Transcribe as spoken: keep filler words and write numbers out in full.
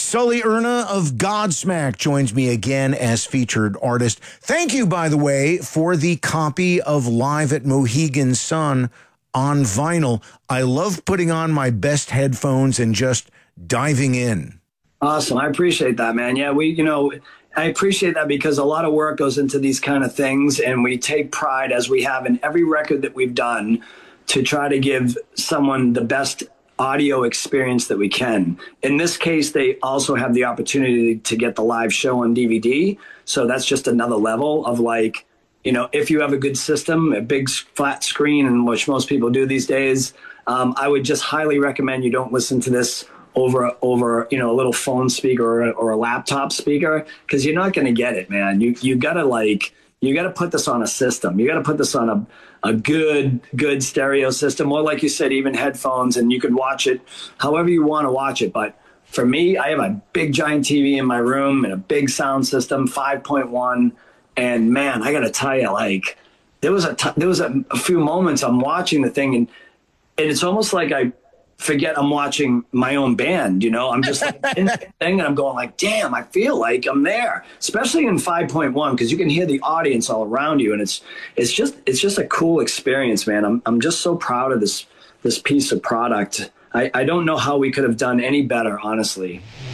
Sully Erna of Godsmack joins me again as featured artist. Thank you, by the way, for the copy of Live at Mohegan Sun on vinyl. I love putting on my best headphones and just diving in. Awesome. I appreciate that, man. Yeah, we, you know, I appreciate that because a lot of work goes into these kind of things, and we take pride, as we have in every record that we've done, to try to give someone the best audio experience that we can. In this case, they also have the opportunity to get the live show on D V D. So that's just another level of, like, you know, if you have a good system, a big flat screen, and which most people do these days, um, I would just highly recommend you don't listen to this over, over, you know, a little phone speaker or a, or a laptop speaker, because you're not going to get it, man. You, you gotta like, you gotta put this on a system. You gotta put this on a, a good, good stereo system, or like you said, even headphones, and you could watch it however you want to watch it. But for me, I have a big giant T V in my room and a big sound system, five point one. And man, I got to tell you, like, there was a t- there was a, a few moments I'm watching the thing, and, and it's almost like I forget I'm watching my own band. You know, I'm just like in the thing, and I'm going like, damn, I feel like I'm there, especially in five point one, because you can hear the audience all around you, and it's it's just it's just a cool experience, man. I'm I'm just so proud of this this piece of product. I, I don't know how we could have done any better, honestly.